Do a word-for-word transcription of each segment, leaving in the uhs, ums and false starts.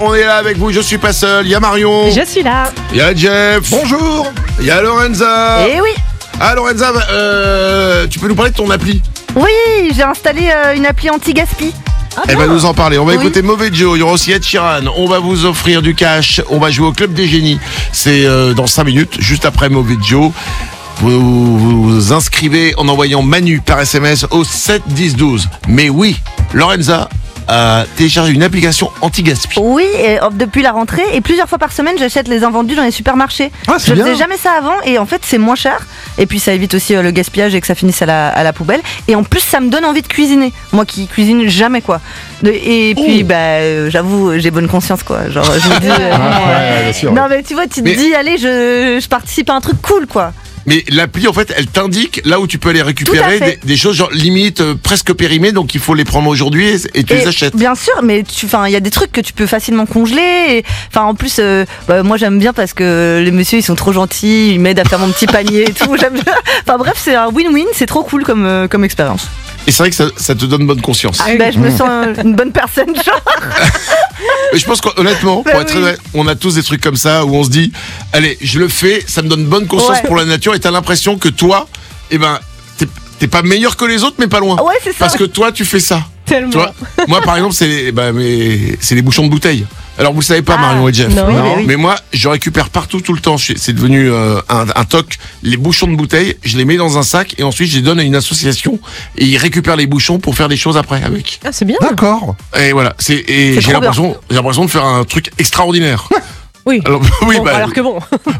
On est là avec vous, je suis pas seul, il y a Marion, Je suis là. il y a Jeff, Bonjour. il y a Lorenza. Eh oui. Ah Lorenza, euh, tu peux nous parler de ton appli? Oui, j'ai installé euh, une appli anti-gaspi. Elle va nous en parler, on va Oui. écouter Mauvais Joe, il y aura aussi Ed Sheeran, on va vous offrir du cash, on va jouer au Club des Génies, c'est euh, dans cinq minutes, juste après Mauvais Joe. Vous vous inscrivez en envoyant Manu par S M S au sept dix douze. Mais oui, Lorenza a téléchargé une application anti-gaspi. Oui, et, hop, depuis la rentrée, et plusieurs fois par semaine, j'achète les invendus dans les supermarchés. Ah, c'est Je bien. faisais jamais ça avant, et en fait, c'est moins cher. Et puis, ça évite aussi euh, le gaspillage et que ça finisse à la, à la poubelle. Et en plus, ça me donne envie de cuisiner. Moi qui cuisine jamais, quoi. De- et puis, bah, euh, j'avoue, j'ai bonne conscience, quoi. Genre, je me dis. euh, Ah, ouais, bien sûr. non, mais tu vois, tu te Mais- dis, allez, je, je participe à un truc cool, quoi. Mais l'appli, en fait, elle t'indique là où tu peux aller récupérer Tout à des, fait. des choses genre limite euh, presque périmées, donc il faut les prendre aujourd'hui et, et tu Et les achètes. Bien sûr, mais tu, enfin, il y a des trucs que tu peux facilement congeler. et- Enfin, en plus, euh, bah, moi j'aime bien parce que les messieurs ils sont trop gentils, ils m'aident à faire mon petit panier et tout. J'aime bien. Enfin bref, c'est un win-win, c'est trop cool comme euh, comme expérience. Et c'est vrai que ça, ça te donne bonne conscience. Ah, bah, je me sens euh, une bonne personne, genre. Mais je pense qu'honnêtement, Bah pour être oui. très honnête, on a tous des trucs comme ça où on se dit, allez, je le fais, ça me donne bonne conscience Ouais. pour la nature, et t'as l'impression que toi, eh ben, t'es, t'es pas meilleur que les autres, mais pas loin. Ouais, c'est ça. Parce que toi, tu fais ça. Tellement. Tu vois, moi, par exemple, c'est les, bah, mes- c'est les bouchons de bouteilles. Alors, vous le savez pas, Ah, Marion et Jeff. non. Oui, mais oui. Mais moi, je récupère partout, tout le temps. Je suis- C'est devenu euh, un, un toc. Les bouchons de bouteilles, je les mets dans un sac et ensuite je les donne à une association et ils récupèrent les bouchons pour faire des choses après avec. Ah, c'est bien. D'accord. Et voilà. C'est, et C'est j'ai trop l'impression, j'ai l'impression de faire un truc extraordinaire. Oui. Alors, oui, Bon, bah, alors que bon.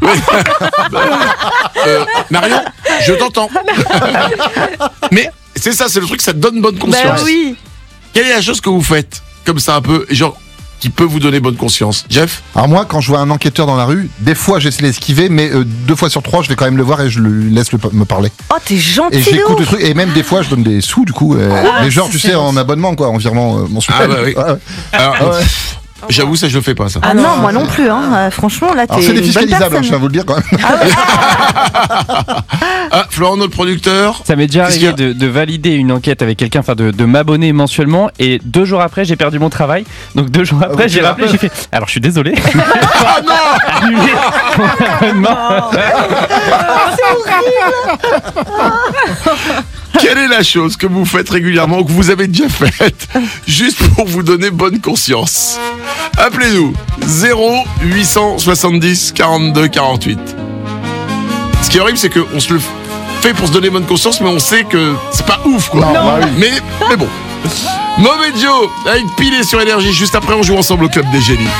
euh, Marion, je t'entends. Mais c'est ça, c'est le truc, ça te donne bonne conscience. Bah oui. Quelle est la chose que vous faites comme ça un peu, genre, qui peut vous donner bonne conscience? Jeff? Alors moi, quand je vois un enquêteur dans la rue, des fois j'essaie d'esquiver, mais euh, deux fois sur trois, je vais quand même le voir et je le laisse le- me parler. Oh, t'es gentil. Et de j'écoute le ouf. truc, et même des fois je donne des sous du coup. euh, Ah, mais genre, ça, tu c'est sais, gentil. en abonnement quoi, en virement euh, mensuel. Ah bah oui. Ouais, ouais. Alors, Ah ouais. j'avoue, ça, je le fais pas, ça. Ah non, moi non plus. Hein. Euh, franchement, là, t'es Alors c'est une bonne défiscalisable, hein, je personne. tiens à vous le dire quand même. Ah, Florent, notre producteur. Ça m'est déjà Qu'est-ce qu'il y arrivé de, de valider une enquête avec quelqu'un, enfin de, de m'abonner mensuellement, et deux jours après j'ai perdu mon travail. Donc deux jours après oui, j'ai tu rappelé, j'ai fait alors je suis désolé. Ah non! Annulé mon abonnement. Quelle est la chose que vous faites régulièrement ou que vous avez déjà faite juste pour vous donner bonne conscience? Appelez-nous zéro huit cent soixante-dix quarante-deux quarante-huit. Ce qui est horrible, c'est qu'on se le fait pour se donner bonne conscience, mais on sait que c'est pas ouf, quoi. Non, bah oui. mais, mais bon. Mauvais Joe avec Pilé sur Énergie. Juste après, on joue ensemble au Club des Génies.